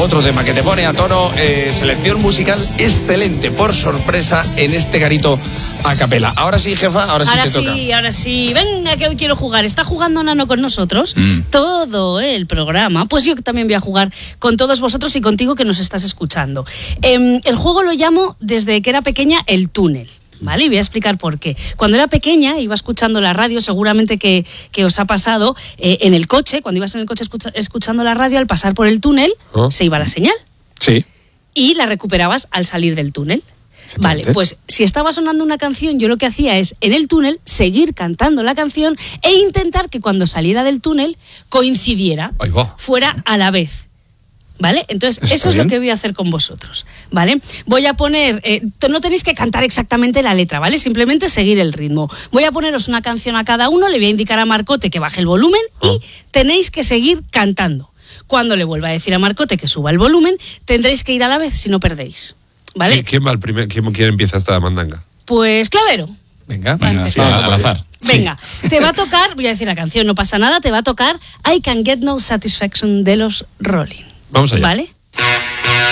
otro tema que te pone a tono, selección musical excelente, por sorpresa, en este garito a capela. Ahora sí, jefa, ahora sí te toca. Ahora sí, venga que hoy quiero jugar. Está jugando Nano con nosotros todo el programa, pues yo también voy a jugar con todos vosotros y contigo que nos estás escuchando. El juego lo llamo, desde que era pequeña, el túnel. ¿Vale? Y voy a explicar por qué. Cuando era pequeña, iba escuchando la radio, seguramente que os ha pasado, en el coche, cuando ibas en el coche escuchando la radio, al pasar por el túnel, se iba la señal. Sí. Y la recuperabas al salir del túnel. Vale, pues si estaba sonando una canción, yo lo que hacía es, en el túnel, seguir cantando la canción e intentar que cuando saliera del túnel coincidiera, fuera a la vez. ¿Vale? Entonces, eso es lo que voy a hacer con vosotros, ¿vale? Voy a poner, no tenéis que cantar exactamente la letra, ¿vale? Simplemente seguir el ritmo. Voy a poneros una canción a cada uno, le voy a indicar a Marcote que baje el volumen y tenéis que seguir cantando. Cuando le vuelva a decir a Marcote que suba el volumen, tendréis que ir a la vez si no perdéis, ¿vale? ¿Quién va ¿Quién empieza esta mandanga? Pues Clavero. Venga, así, al azar. Venga, te va a tocar, voy a decir la canción, no pasa nada, te va a tocar I Can Get No Satisfaction de los Rolling. Vamos allá. ¿Vale?